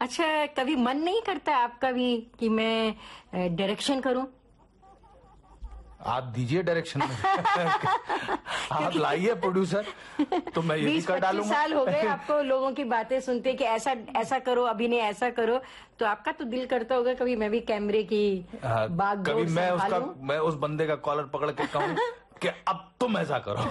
अच्छा, कभी मन नहीं करता आपका भी कि मैं डायरेक्शन करूं? आप दीजिए डायरेक्शन में। आप लाइए प्रोड्यूसर, तो मैं ये भी कर डालूंगा। 20-25 साल हो गए आपको लोगों की बातें सुनते कि ऐसा ऐसा करो, अभिनय ऐसा करो, तो आपका तो दिल करता होगा कभी मैं भी कैमरे की बागडोर कभी संभालूं? मैं उस बंदे का कॉलर पकड़ के कहूं कि अब तुम ऐसा करो।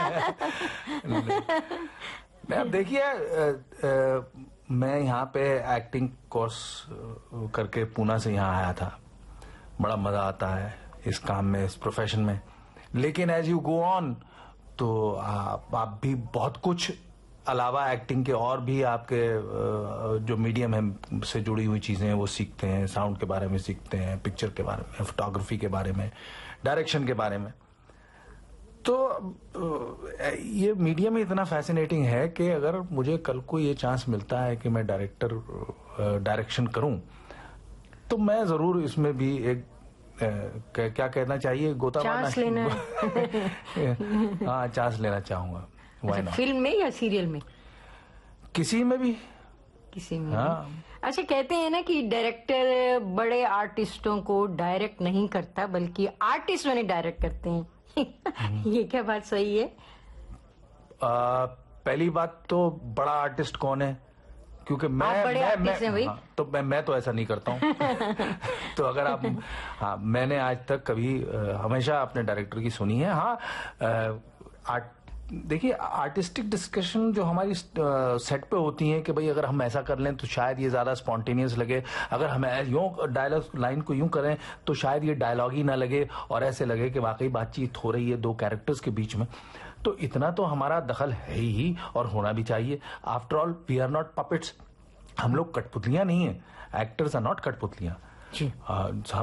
मैं अब देखिए, मैं यहाँ पे एक्टिंग कोर्स करके पूना से यहाँ आया था। बड़ा मजा आता है इस काम में, इस प्रोफेशन में, लेकिन एज यू गो ऑन तो आप भी बहुत कुछ अलावा एक्टिंग के और भी आपके जो मीडियम है से जुड़ी हुई चीजें हैं वो सीखते हैं। साउंड के बारे में सीखते हैं, पिक्चर के बारे में, फोटोग्राफी के बारे में, डायरेक्शन के बारे में। तो ये मीडियम ही इतना फैसिनेटिंग है कि अगर मुझे कल को ये चांस मिलता है कि मैं डायरेक्शन करूं, तो मैं जरूर इसमें भी एक क्या कहना चाहिए, गोता चांस लेना। हाँ, चांस लेना चाहूंगा। अच्छा, फिल्म में या सीरियल में? किसी में भी। किसी में हाँ। भी। अच्छा, कहते हैं ना कि डायरेक्टर बड़े आर्टिस्टों को डायरेक्ट नहीं करता, बल्कि आर्टिस्ट उन्हें डायरेक्ट करते हैं। ये क्या बात सही है? पहली बात तो बड़ा आर्टिस्ट कौन है, क्योंकि मैं तो ऐसा नहीं करता हूँ। तो अगर आप, हाँ, मैंने आज तक कभी हमेशा अपने डायरेक्टर की सुनी है। हाँ, देखिए, आर्टिस्टिक डिस्कशन जो हमारी सेट पे होती है कि भाई अगर हम ऐसा कर लें तो शायद ये ज्यादा स्पॉन्टेनियस लगे, अगर हम यूं डायलॉग लाइन को यूं करें तो शायद ये डायलॉग ही ना लगे और ऐसे लगे कि वाकई बातचीत हो रही है दो कैरेक्टर्स के बीच में। तो इतना तो हमारा दखल है ही और होना भी चाहिए। After all we are not puppets. हम लोग कठपुतलियां नहीं है। Actors are not कठपुतलियां।